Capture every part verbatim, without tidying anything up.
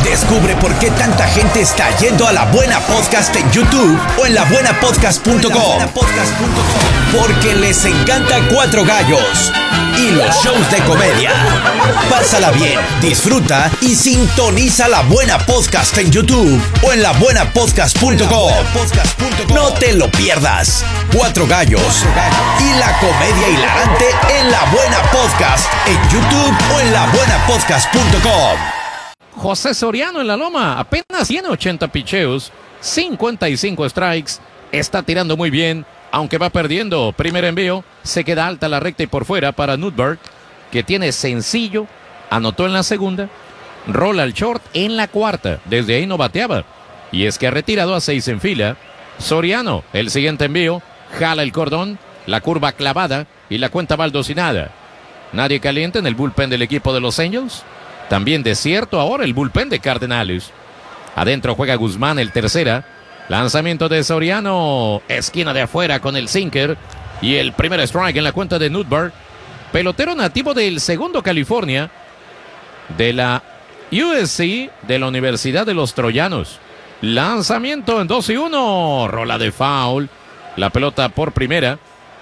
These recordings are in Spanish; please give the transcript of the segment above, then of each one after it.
Descubre por qué tanta gente está yendo a La Buena Podcast en YouTube o en la buena podcast punto com. Porque les encanta Cuatro Gallos y los shows de comedia. Pásala bien, disfruta y sintoniza La Buena Podcast en YouTube o en la buena podcast punto com. No te lo pierdas. Cuatro Gallos y la comedia hilarante en La Buena Podcast en YouTube o en la buena podcast punto com. José Soriano en la loma, apenas tiene ochenta picheos, cincuenta y cinco strikes, está tirando muy bien, aunque va perdiendo. Primer envío, se queda alta la recta y por fuera para Nutberg, que tiene sencillo, anotó en la segunda, rola al short en la cuarta, desde ahí no bateaba, y es que ha retirado a seis en fila. Soriano, el siguiente envío, jala el cordón, la curva clavada y la cuenta baldosinada. Nadie caliente en el bullpen del equipo de los Angels. También desierto ahora el bullpen de Cardenales. Adentro juega Guzmán, el tercera. Lanzamiento de Soriano. Esquina de afuera con el sinker. Y el primer strike en la cuenta de Nutberg. Pelotero nativo del segundo California. De la U S C de la Universidad de los Troyanos. Lanzamiento en dos y uno. Rola de foul. La pelota por primera.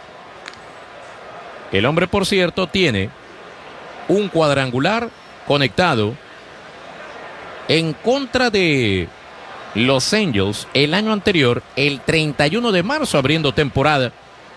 El hombre, por cierto, tiene un cuadrangular conectado en contra de los Angels el año anterior, el treinta y uno de marzo, abriendo temporada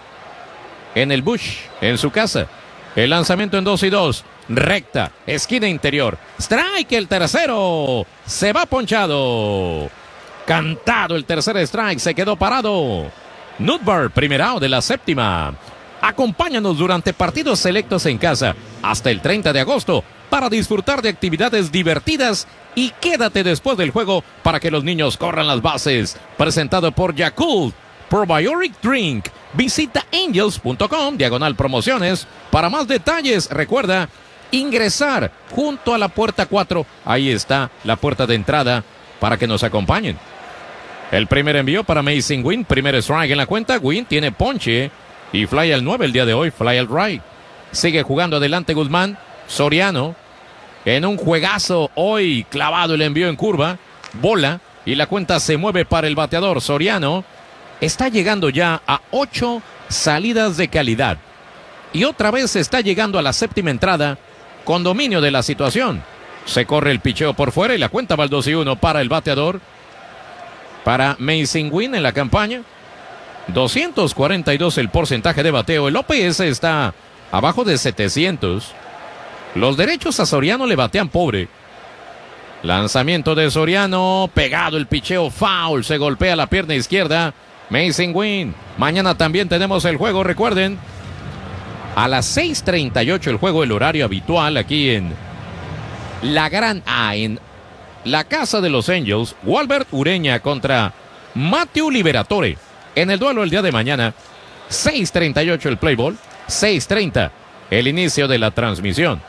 en el Busch, en su casa. El lanzamiento en dos y dos, recta, esquina interior, strike el tercero, se va ponchado, cantado el tercer strike, se quedó parado. Nutberg, primer out de la séptima. Acompáñanos durante partidos selectos en casa hasta el treinta de agosto para disfrutar de actividades divertidas y quédate después del juego para que los niños corran las bases. Presentado por Yakult Probiotic Drink. Visita angels punto com diagonal promociones para más detalles. Recuerda ingresar junto a la puerta cuatro. Ahí está la puerta de entrada para que nos acompañen. El primer envío para Mason Winn. Primer strike en la cuenta. Winn tiene ponche y fly al nueve el día de hoy. Fly al right. Sigue jugando adelante Guzmán. Soriano en un juegazo hoy, clavado el envío en curva, bola y la cuenta se mueve para el bateador. Soriano está llegando ya a ocho salidas de calidad y otra vez está llegando a la séptima entrada con dominio de la situación. Se corre el picheo por fuera y la cuenta va al dos y uno para el bateador. Para Mason Winn en la campaña, doscientos cuarenta y dos el porcentaje de bateo. El O P S está abajo de setecientos. Los derechos a Soriano le batean pobre. Lanzamiento de Soriano, pegado el picheo, foul, se golpea la pierna izquierda. Mason Winn. Mañana también tenemos el juego, recuerden. A las seis treinta y ocho el juego, el horario habitual aquí en la Gran A, en la casa de los Angels. Walbert Ureña contra Matthew Liberatore. En el duelo el día de mañana, seis treinta y ocho el play ball, seis treinta el inicio de la transmisión.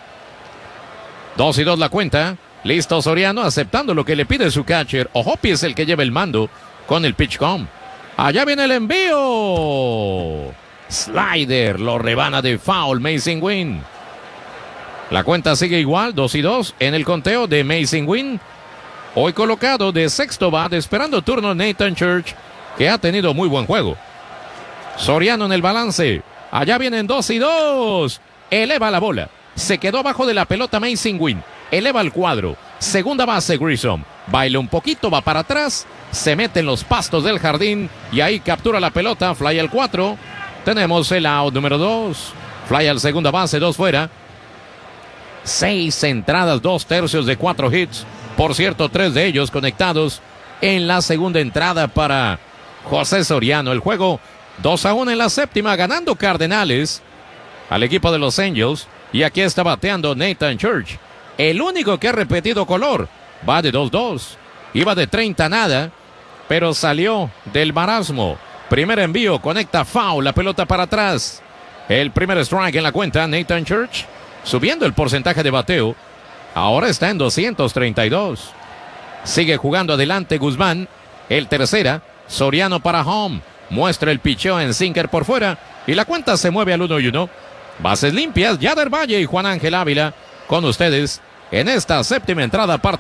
Dos y dos la cuenta. Listo Soriano, aceptando lo que le pide su catcher. Ojopi es el que lleva el mando con el pitch com. Allá viene el envío. Slider, lo rebana de foul Mason Winn. La cuenta sigue igual, dos y dos en el conteo de Mason Winn. Hoy colocado de sexto bat, esperando turno Nathan Church, que ha tenido muy buen juego. Soriano en el balance. Allá vienen dos y dos. Eleva la bola. Se quedó abajo de la pelota Mason Winn. Eleva el cuadro. Segunda base Grissom. Baila un poquito, va para atrás. Se mete en los pastos del jardín. Y ahí captura la pelota. Fly al cuatro. Tenemos el out número dos. Fly al segunda base, dos fuera. Seis entradas, dos tercios de cuatro hits. Por cierto, tres de ellos conectados en la segunda entrada para José Soriano. El juego dos a uno en la séptima, ganando Cardenales al equipo de los Angels. Y aquí está bateando Nathan Church, el único que ha repetido color. Va de dos dos. Iba de treinta nada, pero salió del marasmo. Primer envío, conecta foul, la pelota para atrás. El primer strike en la cuenta, Nathan Church, subiendo el porcentaje de bateo. Ahora está en doscientos treinta y dos. Sigue jugando adelante Guzmán. El tercera, Soriano para home. Muestra el picheo en sinker por fuera. Y la cuenta se mueve al uno y uno. Bases limpias, Yader Valle y Juan Ángel Ávila con ustedes en esta séptima entrada.